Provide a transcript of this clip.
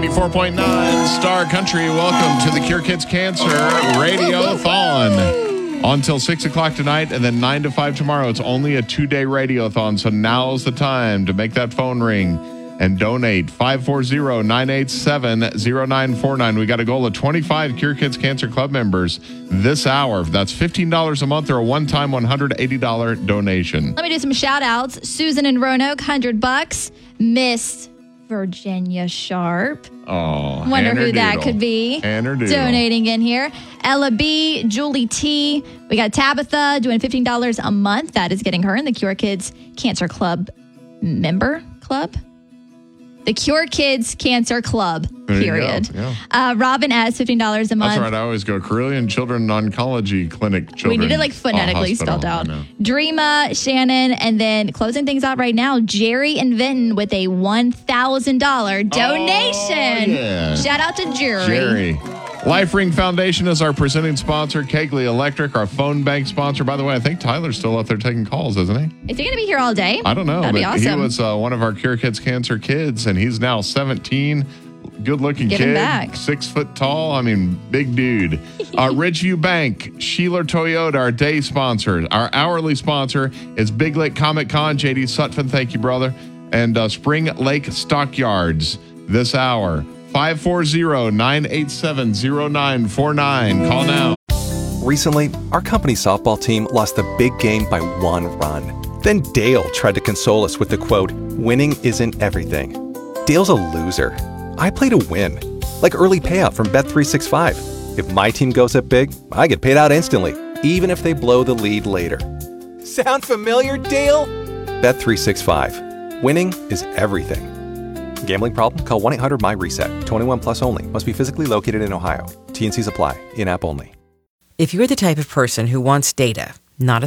94.9 Star Country. Welcome to the Cure Kids Cancer Radiothon. Until 6 o'clock tonight and then 9 to 5 tomorrow. It's only a 2-day radiothon, so now's the time to make that phone ring and donate. 540-987-0949. We got a goal of 25 Cure Kids Cancer Club members this hour. That's $15 a month or a one-time $180 donation. Let me do some shout-outs. Susan and Roanoke, $100. Miss Virginia Sharp. Oh, wonder who that could be. Donating in here. Ella B, Julie T. We got Tabitha doing $15 a month. That is getting her in the Cure Kids Cancer Club member club. The Cure Kids Cancer Club, period. Yeah. Robin S, $15 a month. That's right. I always go Carillion Children Oncology Clinic. We need it like phonetically spelled out. Dreama, Shannon, and then closing things out right now, Jerry and Vinton with a $1,000 donation. Yeah. Shout out to Jerry. Life Ring Foundation is our presenting sponsor. Kegley Electric, our phone bank sponsor. By the way, I think Tyler's still out there taking calls, isn't he? Is he going to be here all day? I don't know. That'd be awesome. He was one of our Cure Kids Cancer kids, and he's now 17. Good-looking kid. Back. 6 foot tall. I mean, big dude. Ridgeview Bank, Sheeler Toyota, our day sponsor. Our hourly sponsor is Big Lake Comic Con. JD Sutphin, thank you, brother. And Spring Lake Stockyards this hour. 540-987-0949. Call now. Recently, our company softball team lost the big game by 1 run. Then Dale tried to console us with the quote, "Winning isn't everything." Dale's a loser. I play to win. Like early payout from Bet365. If my team goes up big, I get paid out instantly, even if they blow the lead later. Sound familiar, Dale? Bet365. Winning is everything. Gambling problem? Call 1-800-MY-RESET. 21 plus only. Must be physically located in Ohio. T&Cs apply. In-app only. If you're the type of person who wants data, not a